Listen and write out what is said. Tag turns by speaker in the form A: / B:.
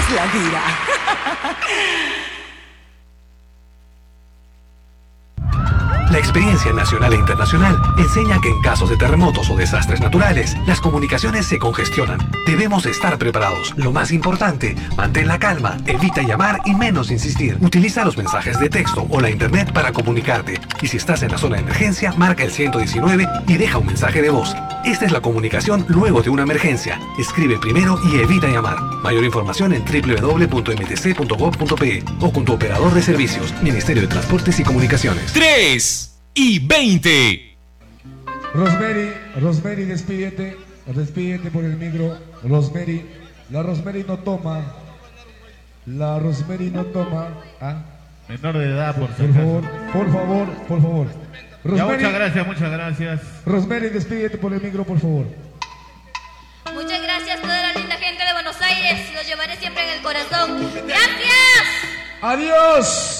A: es la gira.
B: La experiencia nacional e internacional enseña que en casos de terremotos o desastres naturales, las comunicaciones se congestionan. Debemos estar preparados. Lo más importante, mantén la calma, evita llamar y menos insistir. Utiliza los mensajes de texto o la internet para comunicarte. Y si estás en la zona de emergencia, marca el 119 y deja un mensaje de voz. Esta es la comunicación luego de una emergencia. Escribe primero y evita llamar. Mayor información en www.mtc.gov.pe o con tu operador de servicios, Ministerio de Transportes y Comunicaciones.
C: 3:20.
D: Rosemary, despídete por el micro. Rosemary, la Rosemary no toma. ¿Ah?
E: Menor de edad, por
D: favor. Rosemary,
E: ya, muchas gracias.
D: Rosemary, despídete por el micro, por favor.
F: Muchas gracias a toda la linda gente de Buenos Aires. Los llevaré siempre en el corazón. ¡Gracias!
D: ¡Adiós!